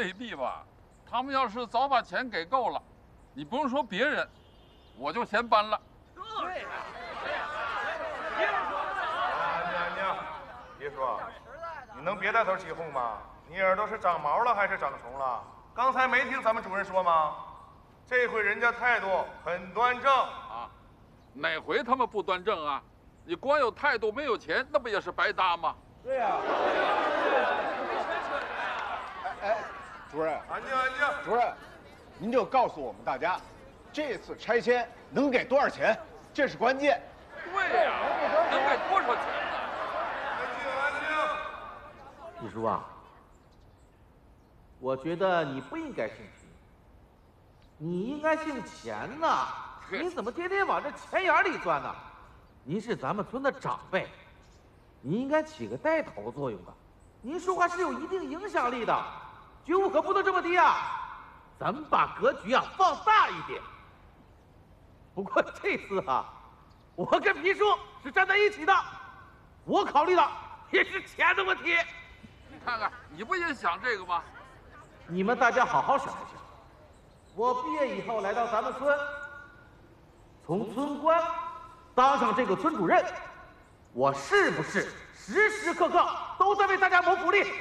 未必吧。他们要是早把钱给够了，你不用说别人，我就先搬了。 对呀。 娘，别说，你能别带头起哄吗？你耳朵是长毛了还是长虫了？刚才没听咱们主任说吗？这回人家态度很端正啊，哪回他们不端正啊？你光有态度没有钱，那不也是白搭吗？ 对呀。 哎，主任， 安静安静。 主任，您就告诉我们大家，这次拆迁能给多少钱？这是关键。 对呀，能给多少钱呢？ 安静安静。 李叔啊，我觉得你不应该姓秦，你应该姓钱呐！你怎么天天往这钱眼里钻呢？您是咱们村的长辈，您应该起个带头作用啊！您说话是有一定影响力的，觉悟可不能这么低啊！咱们把格局啊放大一点。不过这次啊，我跟皮叔是站在一起的，我考虑的也是钱的问题。 你看看，你不也想这个吗？ 你们大家好好想一想，我毕业以后来到咱们村，从村官当上这个村主任，我是不是时时刻刻都在为大家谋福利？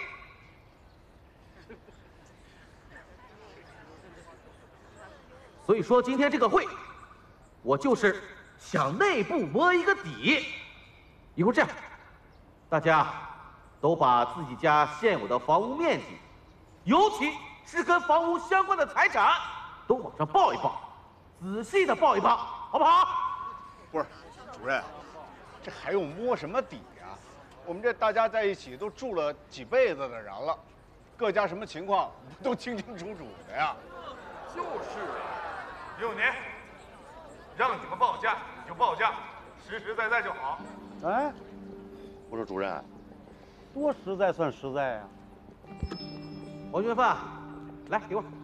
所以说今天这个会，我就是想内部摸一个底。一会儿这样，大家都把自己家现有的房屋面积，尤其是跟房屋相关的财产，都往上报一报，仔细的报一报，好不好？ 不是，主任，这还用摸什么底呀？我们这大家在一起都住了几辈子的人了，各家什么情况都清清楚楚的呀。 就是啊， 用您，让你们报价你就报价，实实在在就好。 哎，我说主任，多实在算实在呀？ 王军范，来给我。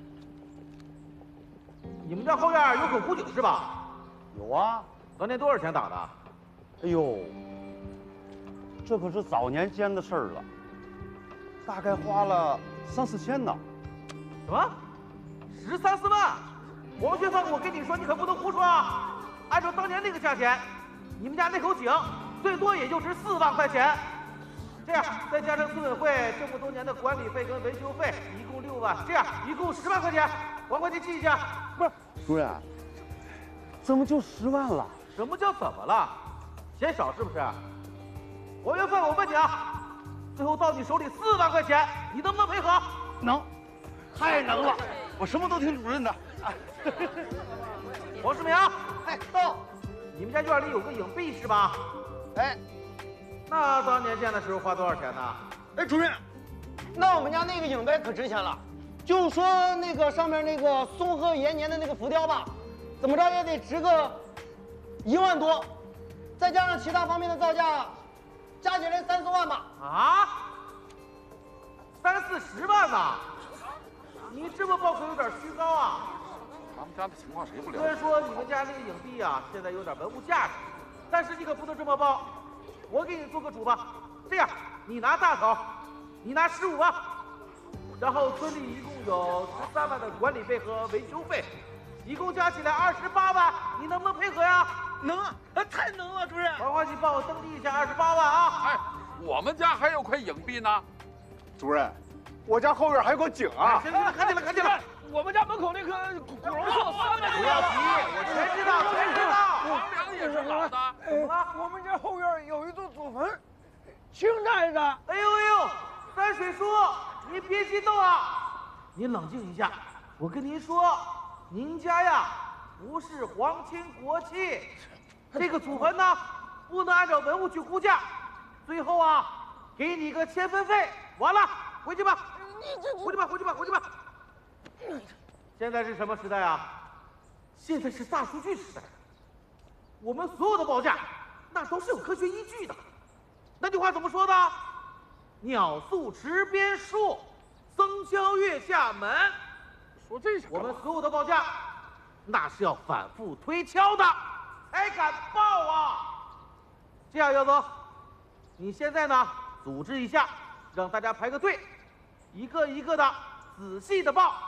你们家后院有口古井是吧？ 有啊。 当年多少钱打的？ 哎呦，这可是早年间的事儿了，大概花了3、4千呢。 什么？13、14万？王学范，我跟你说，你可不能胡说啊！按照当年那个价钱，你们家那口井最多也就值4万块钱。这样，再加上村委会这么多年的管理费跟维修费，一共6万，这样一共10万块钱。王会计记一下。 不是，主任，怎么就10万了？ 什么叫怎么了？嫌少是不是？王学范，我问你啊，最后到你手里4万块钱，你能不能配合？ 能，太能了，我什么都听主任的。 王世明， 哎，到。 你们家院里有个影壁是吧？ 哎， 那当年建的时候花多少钱呢？ 哎，主任，那我们家那个影碑可值钱了。就说那个上面那个松鹤延年的那个浮雕吧，怎么着也得值个1万多，再加上其他方面的造价，加起来3、4万吧。 啊？30、40万呢？你这么报可有点虚高啊！ 咱们家的情况谁不了解？ 虽然说你们家那个影壁啊，现在有点文物价值，但是你可不能这么报。我给你做个主吧，这样你拿大头，你拿15万，然后村里一共有13万的管理费和维修费，一共加起来28万，你能不能配合呀？ 能啊，太能了，主任。 王会计帮我登记一下28万啊！ 哎，我们家还有块影壁呢。 主任，我家后院还有个井啊！ 行，看见了，看见了。 我们家门口那棵古榕树300多。 不要急，我全知道，全知道。 王良也是老的。 怎么了？ 我们家后院有一座祖坟，清代的。 哎呦，三水叔，您别激动啊，您冷静一下。我跟您说，您家呀不是皇亲国戚，这个祖坟呢不能按照文物去估价。最后啊，给你个迁坟费，完了，回去吧。回去吧，回去吧，回去吧。现在是什么时代啊？现在是大数据时代。我们所有的报价，那都是有科学依据的。那句话怎么说的？鸟宿池边树，僧敲月下门。 说这是我们所有的报价，那是要反复推敲的，才敢报啊！这样，姚总，你现在呢，组织一下，让大家排个队，一个一个的仔细的报。